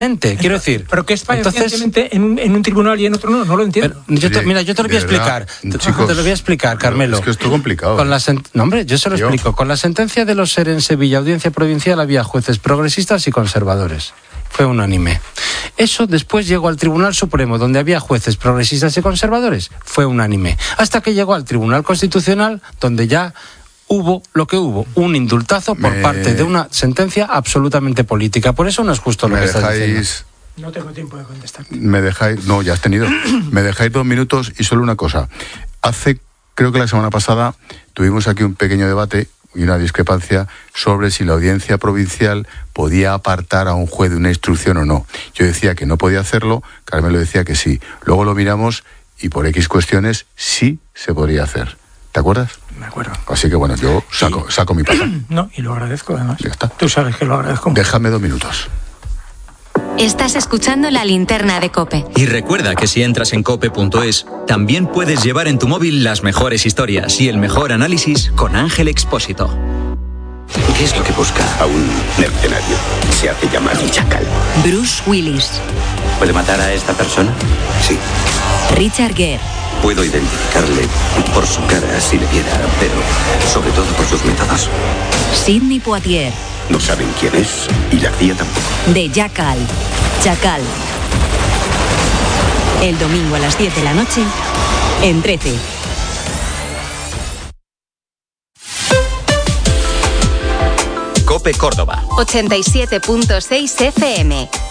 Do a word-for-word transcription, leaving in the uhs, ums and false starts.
Quiero decir, pero que es fehacientemente en un, en un tribunal y en otro no, no lo entiendo. Pero, yo te, mira, yo te lo voy a explicar. Te, chicos, te lo voy a explicar, Carmelo. Es que esto es complicado. Con la sen- no, hombre, yo se lo Tío. explico. Con la sentencia de los SER en Sevilla, Audiencia Provincial, había jueces progresistas y conservadores. Fue unánime. Eso después llegó al Tribunal Supremo, donde había jueces progresistas y conservadores. Fue unánime. Hasta que llegó al Tribunal Constitucional, donde ya hubo lo que hubo, un indultazo por Me... parte de una sentencia absolutamente política. Por eso no es justo lo Me que estás dejáis... diciendo. No tengo tiempo de contestar. Me dejáis... No, ya has tenido. Me dejáis dos minutos y solo una cosa. Hace, creo que la semana pasada, tuvimos aquí un pequeño debate y una discrepancia sobre si la Audiencia Provincial podía apartar a un juez de una instrucción o no. Yo decía que no podía hacerlo, Carmelo decía que sí. Luego lo miramos y por X cuestiones sí se podría hacer. ¿Te acuerdas? Me acuerdo. Así que bueno, yo saco, y, saco mi pata. No, y lo agradezco además. Ya está. Tú sabes que lo agradezco. Déjame dos minutos. Estás escuchando La Linterna de COPE. Y recuerda que si entras en cope punto es, también puedes llevar en tu móvil las mejores historias y el mejor análisis con Ángel Expósito. ¿Qué es lo que busca a un mercenario? Se hace llamar un chacal. Bruce Willis. ¿Puede matar a esta persona? Sí. Richard Gere. Puedo identificarle por su cara si le viera, pero sobre todo por sus métodos. Sidney Poitier. No saben quién es y la C I A tampoco. De Jackal. Chacal. El domingo a las diez de la noche en trece. COPE Córdoba. ochenta y siete punto seis F M.